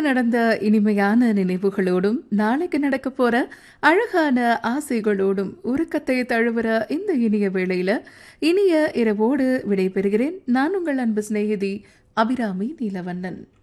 நடந்த இனிமையான நினைவுகளோடும் நாளைக்கு நடக்க போற அழகான ஆசைகளோடும் உறக்கத்தை தழுவுற இந்த இனிய வேளையில இனிய இரவோடு விடைபெறுகிறேன். நான் உங்கள் அன்பு சிநேகிதி அபிராமி நீலவண்ணன்.